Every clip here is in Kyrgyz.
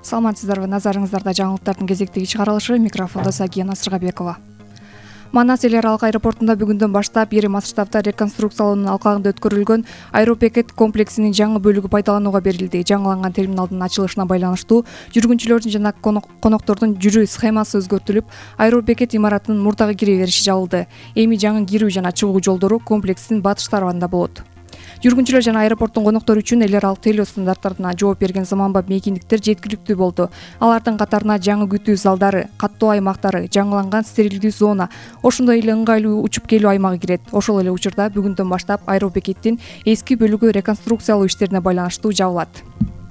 Саламатсыздарбы, назарыңыздарда жаңылыктардын кезектеги чыгарылышы, микрофондо Сагия Насыргабекова. Манас эл аралык аэропортунда бүгүндөн баштап ири масштабта реконструкциялоонун алкагында өткөрүлгөн аэробекет комплексинин жаңы бөлүгү пайдаланууга берилди. Жаңыланган терминалдын ачылышына байланыштуу жүргүнчүлөрдүн жана коноктордун жүрүү схемасы өзгөртүлүп, аэробекет имаратынын мурдагы кире бериши жабылды. Эми жаңы кирүү жана чыгуу жолдору комплекстин батыш тарабында болот. Жүргүнчүлөр жана аэропорттун коноктору үчүн эл аралык тейлөө стандарттарына жооп берген заманбап мейкиндиктер жеткиликтүү болду. Алардын катарына жаңы күтүү залдары, каттоо аймактары, жаңыланган стерилдүү зона, ошондой эле ыңгайлуу учуп келүү аймагы кирет. Ошол эле учурда бүгүндөн баштап аэробекеттин эски бөлүгү реконструкциялоо иштерине байланыштуу жабылат.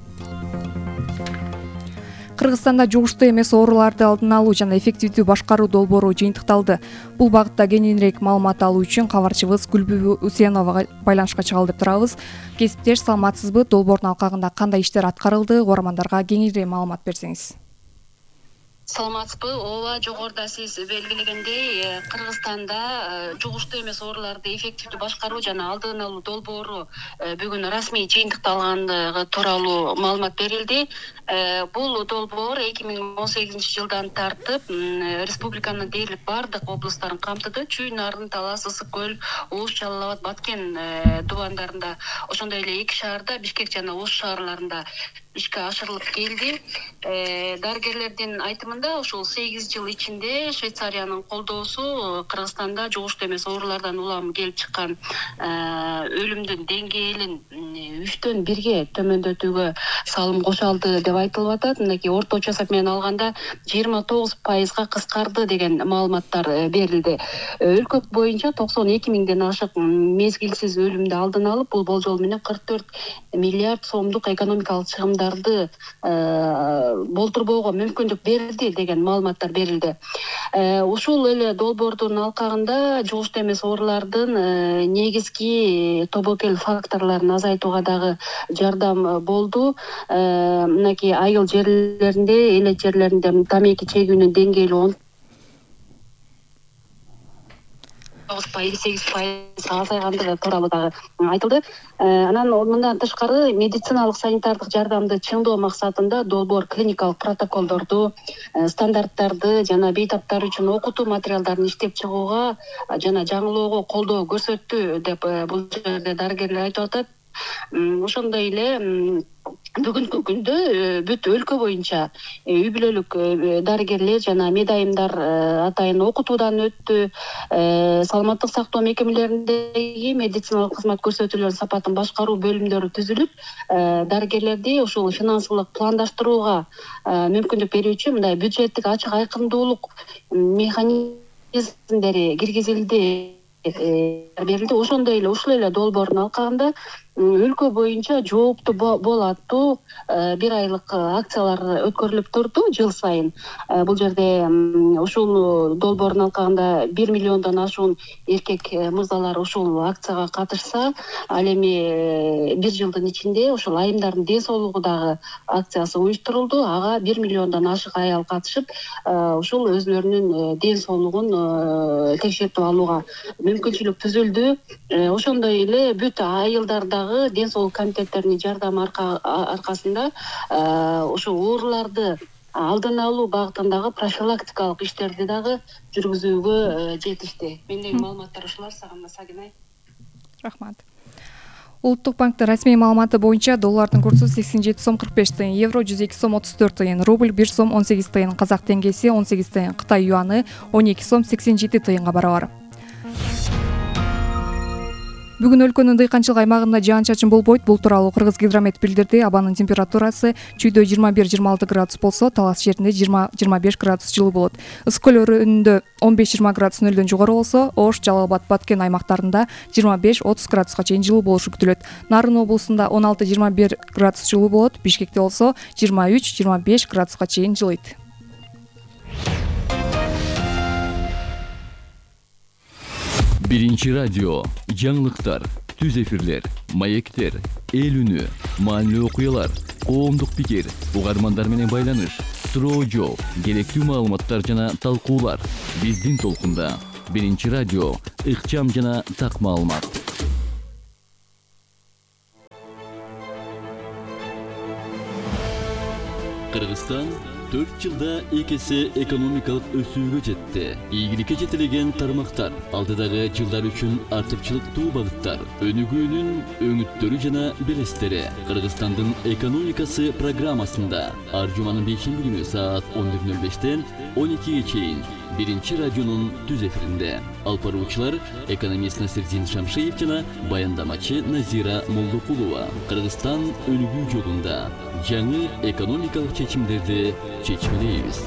Кыргызстанда жугуштуу эмес ооруларды алдын алуу жана эффективдүү башкаруу долбоору жыйынтыкталды. Бул багытта кененирээк маалымат алуу үчүн кабарчыбыз Гүлбүбү Усеновага байланышка чыгалы деп турабыз. Кесиптеш, саламатсызбы? Долбоордун алкагында кандай иштер аткарылды? Угармандарга кеңирээк маалымат берсеңиз. Саламатсызбы? Ооба, жогоруда сиз белгилегендей, Кыргызстанда жугуштуу эмес ооруларды эффективдүү башкаруу жана алдын алуу долбоору бүгүн расмий жыйынтыкталгандыгы тууралуу маалымат берилди. Бул долбоор 2018-жылдан тартып республиканын дээрлик бардык облустарын камтыды. Чүй, Нарын, Талас, Ысык көл, Уш, Жалал Абад, Баткен дубандарында, ошондой эле эки шаарда, Бишкек жана Ош шаарларында ишке ашырылып келди. Дарыгерлердин айтымында ушул 8 жыл ичинде Швейцариянын колдоосу Кыргызстанда жугуштуу эмес оорулардан улам келип чыккан өлүмдүн деңгээлин 3-төн 1-ге төмөндөтүүгө салым кошо алды деп айтылып атат. Мынакей орточо эсеп менен алганда 29%га кыскарды деген маалыматтар берилди. Өлкө боюнча 92 миңден ашык мезгилсиз өлүмдү алдын алып, бул болжол менен 44 миллиард сомдук экономикалык чыгымдарды болтурбоого мүмкүндүк берди деген маалыматтар берилди. Ушул эле долбоордун алкагында жугуштуу эмес оорулардын негизги тобокел факторлорун азайтууга дагы жардам болду. Мынакей айыл жерлеринде, элет жерлеринде тамеки чегүүнүн деңгээли 8% азайгандыгы тууралуу дагы айтылды. Анан мындан тышкары медициналык санитардык жардамды чыңдоо максатында долбоор клиникалык протоколдорду, стандарттарды жана бейтаптар үчүн окутуу материалдарын иштеп чыгууга жана жаңылоого колдоо көрсөттү деп бул жерде дарыгерлер айтып атат. Ошондой эле бүгүнкү күндө бүт өлкө боюнча үй бүлөлүк дарыгерлер жана медайымдар атайын окутуудан өттү. Саламаттык сактоо мекемелериндеги медициналык кызмат көрсөтүүлөрүнүн сапатын башкаруу бөлүмдөрү түзүлүп, дарыгерлерди ушул финансылык пландаштырууга мүмкүндүк берүүчү мындай бюджеттик ачык айкындуулук механизмдери киргизилди. Ошондой эле ушул эле долбоордун алкагында өлкө боюнча жооптуу бол аттуу 1 айлык акциялар өткөрүлүп турду жыл сайын. Бул жерде ушул долбоордун алкагында 1 миллиондон ашуун эркек мырзалар ушул акцияга катышса, ал эми 1 жылдын ичинде ушул айымдардын ден соолугу дагы акциясы уюштурулду. Ага 1 миллиондон ашык аял катышып, ушул өзүлөрүнүн ден соолугун текшертип алууга мүмкүнчүлүк түзүлдү. Ошондой эле бүт айылдардагы ден соолук комитеттеринин жардамы аркасында ошол ооруларды алдын алуу багытындагы профилактикалык иштерди дагы жүргүзүүгө жетишти. Мендеги маалыматтар ушулар. Сагинай. Рахмат. Улуттук банктын расмий маалыматы боюнча доллардын курсу 87 сом 45 тыйын, евро 102 сом 34 тыйын, рубль 1 сом 18 тыйын, казак теңгеси 18 тыйын, Кытай юаны 12 сом 87 тыйынга барабар. Бүгүн өлкөнүн дыйканчылык аймагында жаан-чачын болбойт. Бул тууралуу Кыргыз гидромет билдирди. Абанын температурасы чүйдө 21-26 градус болсо, Талас жеринде 20-25 градус жылуу болот. Ысык көл өрөөнүндө 15-20 градус нөлдөн жогору болсо, Ош, Жалал Абад, Баткен аймактарында 25-30 градуска чейин жылуу болушу күтүлөт. Нарын облусунда 16-21 градус жылуу болот. Бишкекте болсо 23-25 градуска чейин жылыйт. Биринчи радио, жаңылыктар, түз эфирлер, маектер, эл үнү, маанилүү окуялар, коомдук пикир, угармандар менен байланыш, суроо жооп, керектүү маалыматтар жана талкуулар. Биздин толкунда. Биринчи радио, ыкчам жана так маалымат. Kırgızstan 4 yılda ikisi ekonomikалық өсүүгө жетти. Ийгиликке жетилеген тармактар, алдыдагы жылдар үчүн артыкчылыктуу багыттар, өнүгүүнүн өңүттөрү жана белестери. Кыргызстандын экономикасы программасында ар жуманын 5 күнү саат 11:05-тен 12-ге чейин Биринчи радионун түз эфиринде. Алып баруучулар экономист Насирдин Шамшиев жана баяндамачы Назира Молдокулова. Кыргызстан өнүгүү жолунда жаңы экономикалык чечимдерди чечмелейбиз.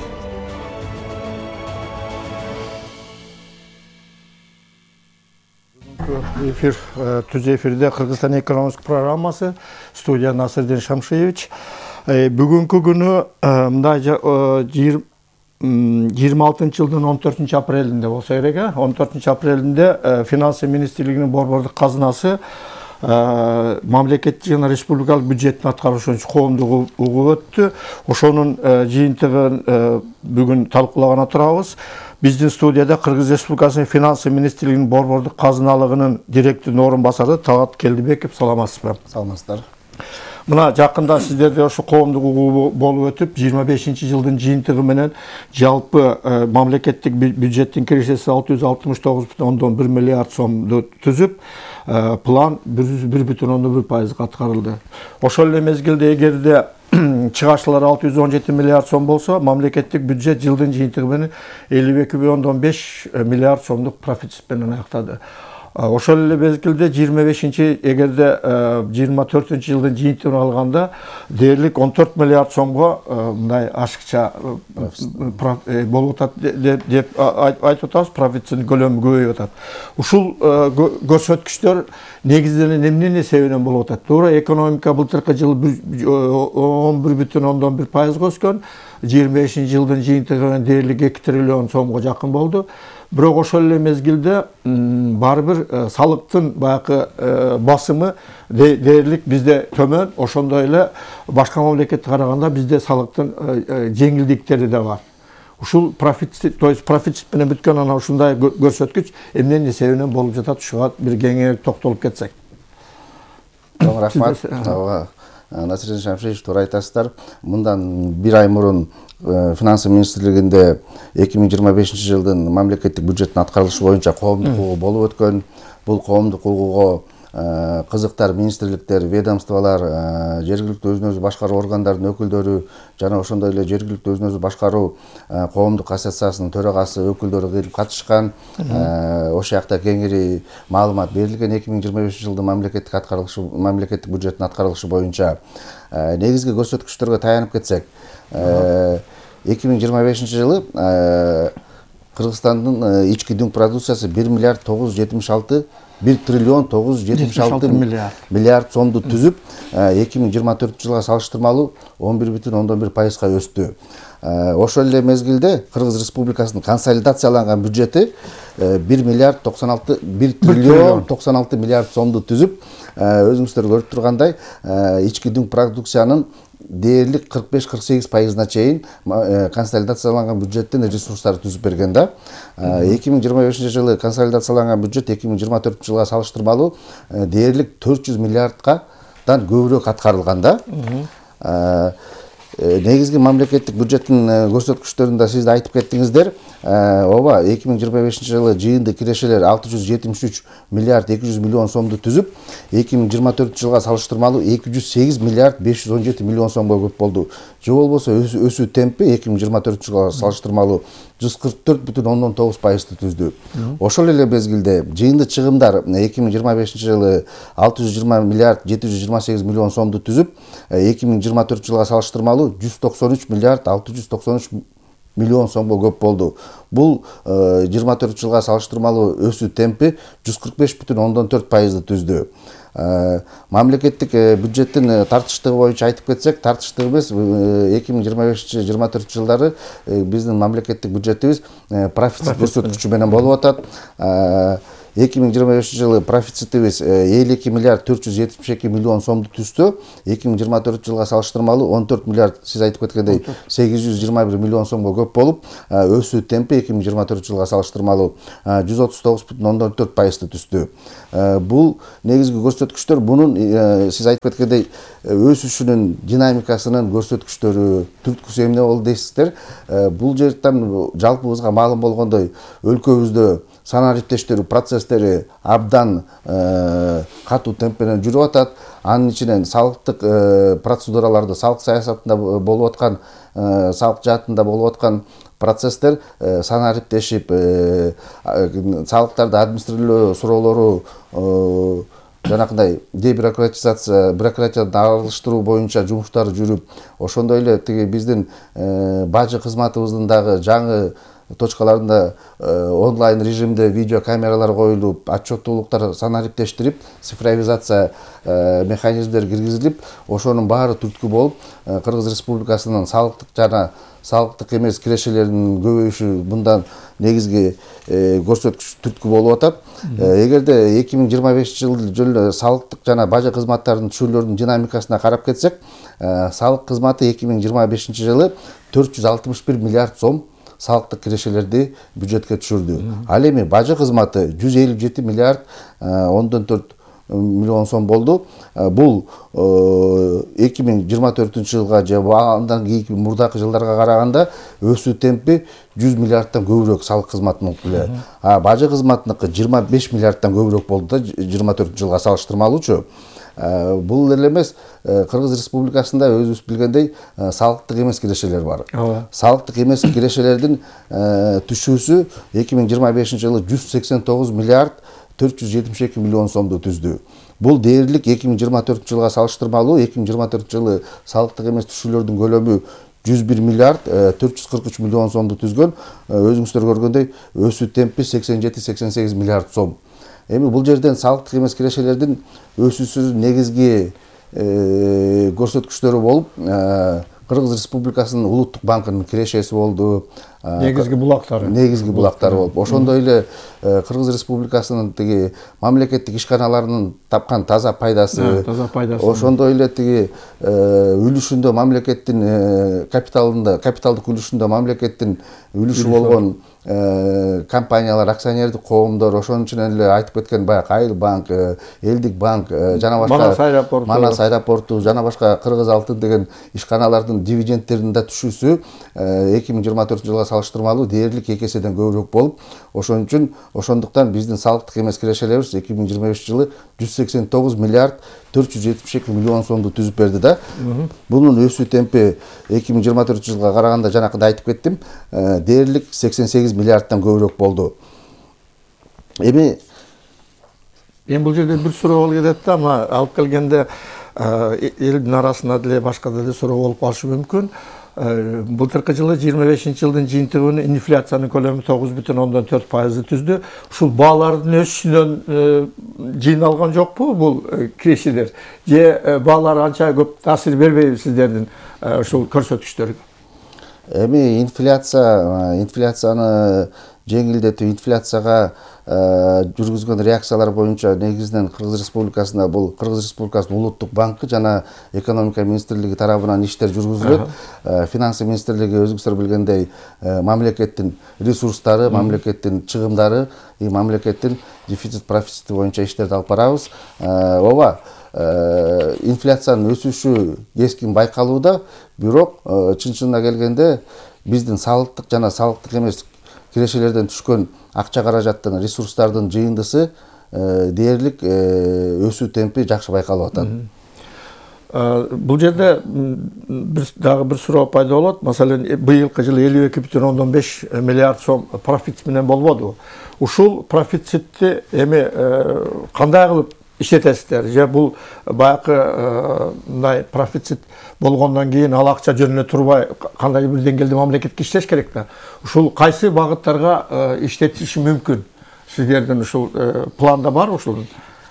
Эфир түз эфирде Кыргызстан экономикалық программасы, студия Насирдин Шамшиевич. Бүгүнкү күнү мындай 26 жылдын 14 апрелинде болса керек. 14 апрелинде финансы министрлигинин борбордук казынасы мамлекеттик жана республикалык бюджеттин аткарушу коомдук угуп өттү. Ошонун жыйынтыгын бүгүн талкуулаганы турабыз. Биздин студияда Кыргыз Республикасынын финансы министрлигинин борбордук казыналыгынын директорунун орун басары Талгат Келдибеков. Саламатсызбы? Саламатсыздар. Мына жакында сиздерде ошо коомдук угуу болуп өтүп, 25 жылдын жыйынтыгы менен жалпы мамлекеттик бюджеттин киресеси 669,1 миллиард сомду түзүп, план 101,1% аткарылды. Ошол эле мезгилде эгерде чыгашылар 617 миллиард сом болсо, мамлекеттик бюджет жылдын жыйынтыгы менен 52,5 миллиард сомдук профицит менен аяктады. Ошол эле мезгилде 25 эгерде 24 жылдын жыйынтыгын алганда дээрлик 14 миллиард сомго мындай ашыкча болуп атат деп айтып атабыз. Профициттин көлөмү көбөйүп атат. Ушул көрсөткүчтөр негизинен эмненин себебинен болуп атат? Туура экономика былтыркы жылы 11,1% өскөн, 25 жылдын жыйынтыгы менен дээрлик 2 триллион сомго жакын болду. Бирок ошол эле мезгилде баары бир салыктын баягы басымы дээрлик бизде төмөн, ошондой эле башка мамлекетке караганда бизде салыктын жеңилдиктери да бар. Ушул профицит, то есть профицит менен бүткөн анан ушундай көрсөткүч эмненин себебинен болуп жатат, ушуга бир кеңири токтолуп кетсек. Рахмат. Насирдин Шамшиевич, туура айтасыздар. Мындан бир ай мурун финансы министрлигинде 2025 жылдын мамлекеттик бюджеттин аткарылышы боюнча коомдук угуу болуп өткөн. Бул коомдук угууга кызыктар, министрликтер, ведомстволор, жергиликтүү өзүн-өзү башкаруу органдарынын өкүлдөрү жана ошондой эле жергиликтүү өзүн-өзү башкаруу коомдук ассоциациясынын төрагасы өкүлдөрү келип катышкан. Ошол жакта кеңири маалымат берилген 2025 жылдын мамлекеттик бюджеттин аткарылышы боюнча. Негизги көрсөткүчтөргө таянып кетсек, 2025 жылы Кыргызстандын ички дүң продукциясы 1 триллион 976 миллиард сомду түзүп, 2024 жылга салыштырмалуу 11,1%га өстү. Ошол эле мезгилде Кыргыз Республикасынын консолидацияланган бюджети 1 триллион 96 миллиард сомду түзүп, өзүңүздөр көрүп тургандай, ички дүң продукциянын дээрлик 45-48%на чейин консолидацияланган бюджеттин ресурстары түзүп берген да. 2025 жылы консолидацияланган бюджет 2024 жылга салыштырмалуу дээрлик 400 миллиарддан көбүрөөк аткарылган да. Негизги мамлекеттик бюджеттин көрсөткүчтөрүндө сиз да айтып кеттиңиздер. Ооба, 2025 жылы жыйынды кирешелер 673 миллиард 200 миллион сомду түзүп, 2024 жылга салыштырмалуу 208 миллиард 517 миллион сомго көп болду. Же болбосо өсүү темпи 2024 жылга салыштырмалуу 144,9%ды түздү. Ошол эле мезгилде жыйынды чыгымдар 2025 жылы 620 миллиард 728 миллион сомду түзүп, 2024 жылга салыштырмалуу 193 миллиард 693 миллион сомго көп болду. Бул 24 жылга салыштырмалуу өсүү темпи 145,4%ды түздү. Мамлекеттик бюджеттин тартыштыгы боюнча айтып кетсек, тартыштыгы эмес, 2025-24 жылдары биздин мамлекеттик бюджетибиз профицит көрсөткүчү менен болуп атат. 2025 жылы профицитибиз 52 миллиард 472 миллион сомду түздү. 2024 жылга салыштырмалуу 14 миллиард, сиз айтып кеткендей 821 миллион сомго көп болуп, өсүү темпи 2024 жылга салыштырмалуу 139,4% түздү. Бул негизги көрсөткүчтөр, бунун сиз айтып кеткендей өсүшүнүн динамикасынын көрсөткүчтөрү, түрткүсү эмне болду дейсиздер. Бул жерден жалпыбызга маалым болгондой, өлкөбүздө санаа иптештери процесстери абдан катуу темп менен жүрүп атат. Анын ичинен салыктык процедураларды, салык саясатында болуп аткан, салык жаатында болуп аткан процесстер санаа иптешип, салыктарды администрациялоо суроолору жанакындай дебюрократизация, бюрократиядан арылыштыруу боюнча жумуштар жүрүп, ошондой эле тиги биздин бажы кызматыбыздын дагы жаңы точкаларында онлайн режимде видео камералар коюлуп, отчеттуулуктар санариптештирип, цифровизация механизмдери киргизилип, ошонун баары түрткү болуп, Кыргыз Республикасынын салыктык жана салыктык эмес кирешелеринин көбөйүшү мындан негизги көрсөткүч түрткү болуп атат. Эгерде 2025 жылы салыктык жана бажы кызматтарынын түшүрүүлөрүнүн динамикасына карап кетсек, салык кызматы 2025 жылы 461 миллиард сом салыктык кирешелерди бюджетке түшүрдү. Ал эми бажы кызматы 157 миллиард 14 миллион сом болду. Бул 2024 жылга же андан кийинки мурдакы жылдарга караганда өсүү темпи 100 миллиардтан көбүрөөк салык кызматыныкы эле. Бажы кызматыныкы 25 миллиардтан көбүрөөк болду да 24 жылга салыштырмалуучу. Бул эле эмес, Кыргыз Республикасында өзүбүз билгендей салыктык эмес кирешелер бар. Салыктык эмес кирешелердин түшүүсү 2025 жылы 189 миллиард 472 миллион сомду түздү. Бул дээрлик 2024 жылга салыштырмалуу 2024 жылы салыктык эмес түшүүлөрдүн көлөмү 101 миллиард 443 миллион сомду түзгөн. Өзүңүздөр көргөндөй өсүү темпи 87-88 миллиард сом. Эми бул жерден салыктык эмес кирешелердин өсүүсүнүн негизги көрсөткүчтөрү болуп, Кыргыз Республикасынын Улуттук банкынын кирешеси болду. Негизги булактары болуп. Ошондой эле Кыргыз Республикасынын тиги мамлекеттик ишканаларынын тапкан таза пайдасы. Ошондой эле тиги үлүшүндө мамлекеттин капиталдык үлүшүндө мамлекеттин үлүшү болгон компаниялар, акционердик коомдор, ошонун ичинен эле айтып кеткен баягы Айыл банк, Элдик банк, жана башка Манас аэропорту, жана башка Кыргыз алтын деген ишканалардын дивидендтеринин да түшүүсү 2024 жылга салыштырмалуу дээрлик 2 эседен көбүрөөк болуп, ошондуктан биздин салыктык эмес кирешелерибиз 2025 жылы 189 миллиард 472 миллион сомду түзүп берди да. Бунун өсүү темпи 2024 жылга караганда жанакында айтып кеттим, дээрлик 88 миллиардтан көбүрөөк болду. Эми бул жерде бир суроо болуп кетет да, ама алып келгенде элдин арасында деле башка деле суроо болуп калышы мүмкүн. Былтыркы жылы 25 жылдын жыйынтыгынын инфляциянын көлөмү 9,4% түздү. Ушул баалардын өсүшүнөн жыйналган жокпу бул кирешелер? Же баалар анча көп таасир бербейби сиздердин ушул көрсөткүчтөргө? Эми инфляцияны жеңилдетүү, инфляцияга жүргүзгөн реакциялар боюнча негизинен Кыргыз Республикасында бул Кыргыз Республикасынын Улуттук банкы жана экономика министрлиги тарабынан иштер жүргүзүлөт. Финансы министрлиги өзүңүздөр билгендей мамлекеттин ресурстары, мамлекеттин чыгымдары, мамлекеттин дефицит профицити боюнча иштерди алып барабыз. Ооба, инфляциянын өсүшү кескин байкалууда, бирок чын-чынына келгенде биздин салыктык жана салыктык эмес кирешелерден түшкөн акча каражаттын, ресурстардын жыйындысы дээрлик өсүү темпи жакшы байкалып атат. Бул жерде дагы бир суроо пайда болот. Маселен, быйылкы жылы 52,5 миллиард сом профицит менен болбоду. Ушул профицитти эми кандай кылып иштетесиздер? Же бул баягы мындай профицит болгондон кийин ал акча жөнүнө турбай кандай бир деңгээлде мамлекетке иштеш керек да? Ушул кайсы багыттарга иштетиши мүмкүн? Сиздердин ушул планда бар ушул?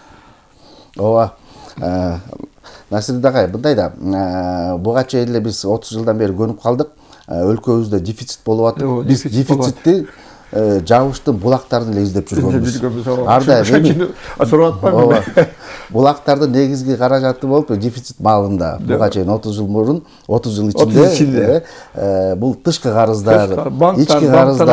Ооба. Насирдин агай, мындай да, буга чейин эле биз 30 жылдан бери көнүп калдык. Өлкөбүздө дефицит болуп атат. Биз дефицитти жабыштын булактарын эле издеп жүргөнбүз. Арда сурап атпаймынбы? Булактардын негизги каражаты болуп дефицит маалында буга чейин 30 жыл мурун, 30 жыл ичинде бул тышкы карыздар, ички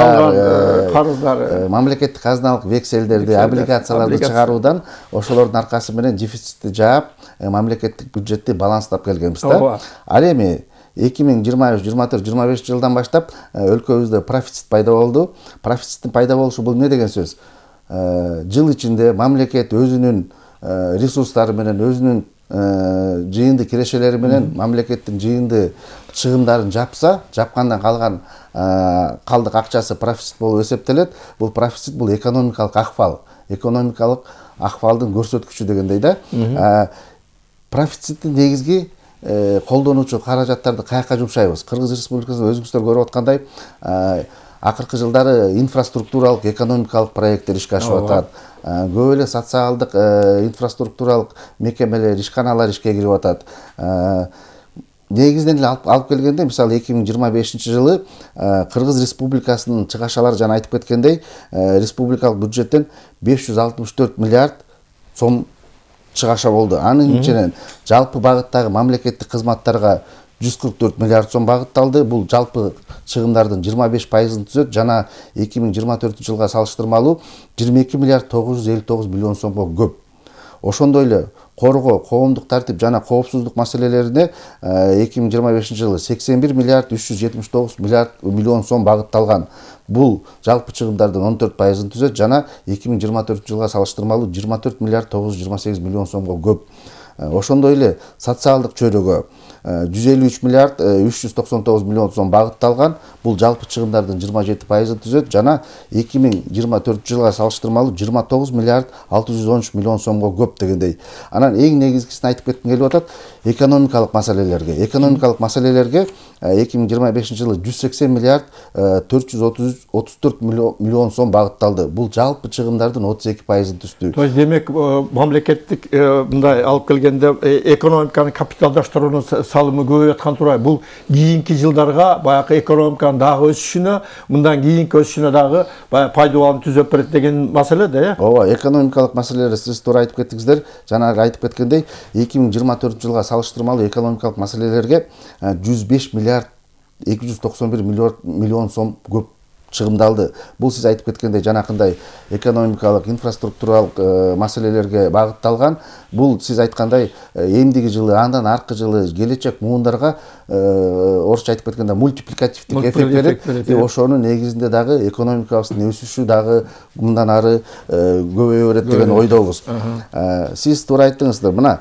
карыздар, мамлекеттик казыналык векселдерди, облигацияларды чыгаруудан ошолордун аркасы менен дефицитти жаап, мамлекеттик бюджетти баланстап келгенбиз да. Ал эми 2023, 24, 25 жылдан баштап өлкөбүздө профицит пайда болду. Профициттин пайда болушу бул эмне деген сөз? Жыл ичинде мамлекет өзүнүн ресурстары менен, өзүнүн жыйынды кирешелери менен мамлекеттин жыйынды чыгымдарын жапса, жапкандан калган калдык акчасы профицит болуп эсептелет. Бул профицит бул экономикалык акфал, экономикалык акфалдын көрсөткүчү дегендей да. Профициттин негизги колдонуучу каражаттарды каяка жумшайбыз? Кыргыз Республикасында өзүңүздөр көрүп аткандай, акыркы жылдары инфраструктуралык, экономикалык проекттер ишке ашып атат. Көп эле социалдык, инфраструктуралык мекемелер, ишканалар ишке кирип атат. Негизинен эле алып келгенде, мисалы 2025 жылы Кыргыз Республикасынын чыгашалары жана айтып кеткендей, республикалык бюджеттен 564 миллиард сом чыгаша болду. Анын ичинен жалпы багыттагы мамлекеттик кызматтарга 144 миллиард сом багытталды. Бул жалпы чыгымдардын 25%-ын түзөт жана 2024 жылга салыштырмалуу 22 миллиард 959 миллион сомго көп. Ошондой эле коргоо, коомдук тартип жана коопсуздук маселелерине 2025 жылы 81 миллиард 379 миллион сом багытталган. Бул жалпы чыгымдардын 14%-ын түзөт жана 2024 жылга салыштырмалуу 24 миллиард 928 миллион сомго көп. Ошондой эле социалдык чөйрөгө 153 миллиард 399 миллион сом багытталган. Бул жалпы чыгымдардын 27%-ын түзөт жана 2024 жылга салыштырмалуу 29 миллиард 613 миллион сомго көп дегендей. Анан эң негизгисин айтып кетким келип атат, экономикалык маселелерге. Экономикалык маселелерге 2025 жылы 180 миллиард 434 миллион сом багытталды. Бул жалпы чыгымдардын 32%-ын түздү. То есть демек мамлекеттик мындай алып келгенде экономиканы капиталдаштыруунун салымы көбөйүп аткан турбайбы? Бул кийинки жылдарга баягы экономиканын дагы өсүшүнө, мындан кийинки өсүшүнө дагы баягы пайдалануу түзөп берет деген маселе да, э? Ооба, экономикалык маселелер сиз туура айтып кеттиңиздер. Жанагы айтып кеткендей, 2024 жылга салыштырмалуу экономикалык маселелерге 105 миллиард 291 миллион сом көп чыгымдалды. Бул сиз айтып кеткендей жанакындай экономикалык, инфраструктуралык маселелерге багытталган. Бул сиз айткандай эмдиги жылы, андан аркы жылы келечек муундарга орусча айтып кеткенде мультипликативдик эффект берет. Ошонун негизинде дагы экономикабыздын өсүшү дагы мындан ары көбөйө берет деген ойдобуз. Сиз туура айттыңыздар. Мына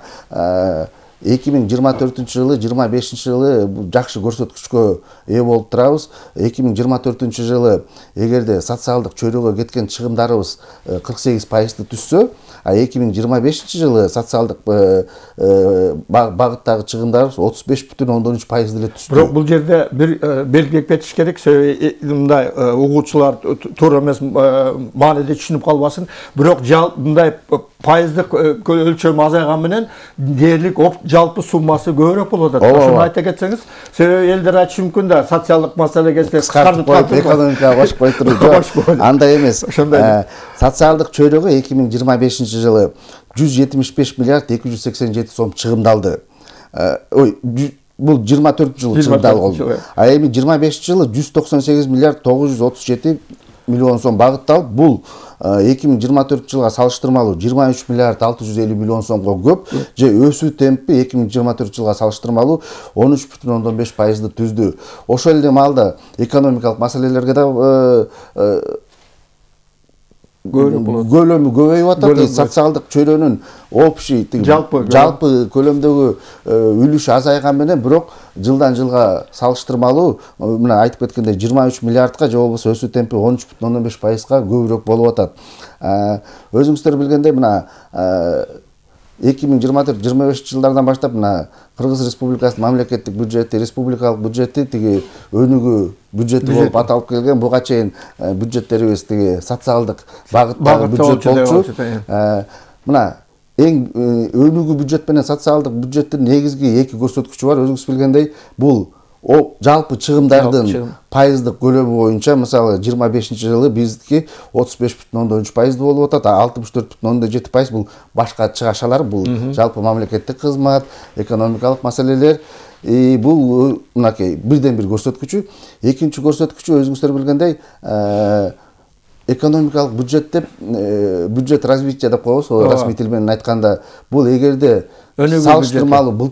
2024 жылы, 25 жылы жакшы көрсөткүчкө ээ болуп турабыз. 2024 жылы эгерде социалдык чөйрөгө кеткен чыгымдарыбыз 48%-ды түзсө, а 2025 жылы социалдык багыттагы чыгымдарыбыз 35,13% деле түздү. Бирок бул жерде бир белгилеп кетиш керек, себеби мындай угуучулар туура эмес мааниде түшүнүп калбасын. Бирок мындай пайыздык өлчөмү азайган менен дээрлик жалпы суммасы көбүрөөк болуп атат. Ошону айта кетсеңиз, себеби элдер айтышы мүмкүн да, социалдык маселеге кыскартып коюп экономикага башкы туруп жок. Андай эмес. Социалдык чөйрөгө 2025 жылы 175 миллиард 287 сом чыгымдалды. Бул 24 жыл чыгымдалды болду. А эми 25 жылы 198 миллиард 937 миллион сом багытталып, бул 2024 жылга салыштырмалуу 23 миллиард 650 миллион сомго көп, же өсүү темпи 2024 жылга салыштырмалуу 13,5%-ды түздү. Ошол эле маалда экономикалык маселелерге да көлөмү көбөйүп атат. Социалдык чөйрөнүн общий жалпы көлөмдөгү үлүшү азайган менен, бирок жылдан жылга салыштырмалуу мына айтып кеткендей 23 миллиардка же болбосо өсүү темпи 13,5%-га көбүрөөк болуп атат. Өзүңүздөр билгендей, мына 2024-25 жылдардан баштап мына Кыргыз Республикасынын мамлекеттик бюджети, республикалык бюджети тиги өнүгүү бюджети болуп аталып келген. Буга чейин бюджеттерибиз тиги социалдык багыттагы бюджет болчу. Мына эң өнүгүү бюджет менен социалдык бюджеттин негизги эки көрсөткүчү бар. Өзүңүз билгендей, бул жалпы чыгымдардын чыгым. пайыздык көлөмү боюнча мисалы 25-жылы биздики 35,3% болуп атат, 64,7% бул башка чыгашалар, бул жалпы мамлекеттик кызмат, экономикалык маселелер. Бул мынакей бирден бир көрсөткүчү. Экинчи көрсөткүчү өзүңүздөр билгендей экономикалык бюджет деп бюджет развития деп коебуз, расмий тил менен айтканда, бул эгерде салыштырмалуу